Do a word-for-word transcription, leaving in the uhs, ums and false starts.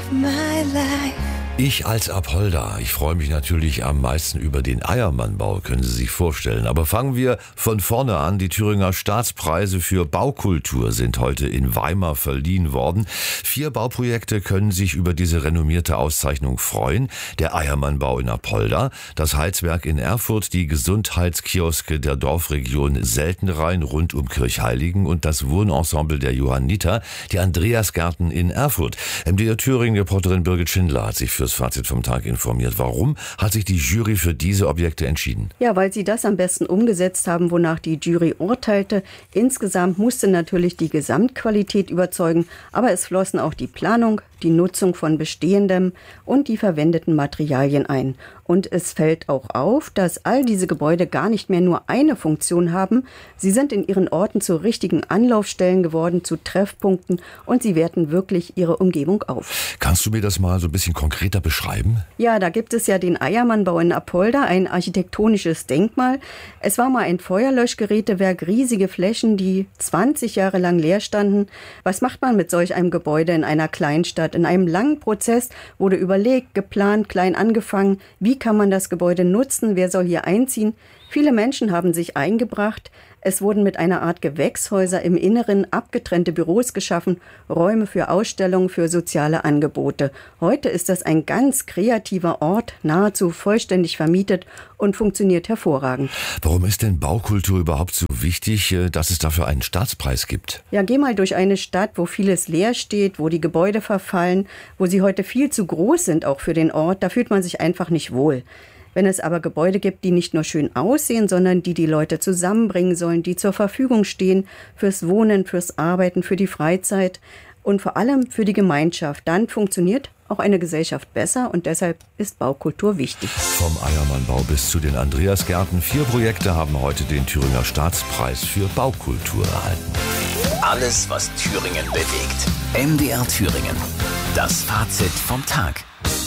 my life. Ich als Apolda, ich freue mich natürlich am meisten über den Eiermannbau, können Sie sich vorstellen. Aber fangen wir von vorne an. Die Thüringer Staatspreise für Baukultur sind heute in Weimar verliehen worden. Vier Bauprojekte können sich über diese renommierte Auszeichnung freuen. Der Eiermannbau in Apolda, das Heizwerk in Erfurt, die Gesundheitskioske der Dorfregion Seltenrhein rund um Kirchheiligen und das Wohnensemble der Johanniter, die Andreasgärten in Erfurt. M D R Thüringen-Reporterin Birgit Schindler hat sich fürs Fazit vom Tag informiert. Warum hat sich die Jury für diese Objekte entschieden? Ja, weil sie das am besten umgesetzt haben, wonach die Jury urteilte. Insgesamt musste natürlich die Gesamtqualität überzeugen, aber es flossen auch die Planung, die Nutzung von Bestehendem und die verwendeten Materialien ein. Und es fällt auch auf, dass all diese Gebäude gar nicht mehr nur eine Funktion haben. Sie sind in ihren Orten zu richtigen Anlaufstellen geworden, zu Treffpunkten, und sie werten wirklich ihre Umgebung auf. Kannst du mir das mal so ein bisschen konkreter beschreiben? Ja, da gibt es ja den Eiermannbau in Apolda, ein architektonisches Denkmal. Es war mal ein Feuerlöschgerätewerk, riesige Flächen, die zwanzig Jahre lang leer standen. Was macht man mit solch einem Gebäude in einer Kleinstadt? In einem langen Prozess wurde überlegt, geplant, klein angefangen. Wie kann man das Gebäude nutzen? Wer soll hier einziehen? Viele Menschen haben sich eingebracht. Es wurden mit einer Art Gewächshäuser im Inneren abgetrennte Büros geschaffen, Räume für Ausstellungen, für soziale Angebote. Heute ist das ein ganz kreativer Ort, nahezu vollständig vermietet und funktioniert hervorragend. Warum ist denn Baukultur überhaupt so wichtig, dass es dafür einen Staatspreis gibt? Ja, geh mal durch eine Stadt, wo vieles leer steht, wo die Gebäude verfallen, wo sie heute viel zu groß sind, auch für den Ort. Da fühlt man sich einfach nicht wohl. Wenn es aber Gebäude gibt, die nicht nur schön aussehen, sondern die die Leute zusammenbringen sollen, die zur Verfügung stehen fürs Wohnen, fürs Arbeiten, für die Freizeit und vor allem für die Gemeinschaft, dann funktioniert auch eine Gesellschaft besser, und deshalb ist Baukultur wichtig. Vom Eiermannbau bis zu den Andreasgärten. Vier Projekte haben heute den Thüringer Staatspreis für Baukultur erhalten. Alles, was Thüringen bewegt. M D R Thüringen. Das Fazit vom Tag.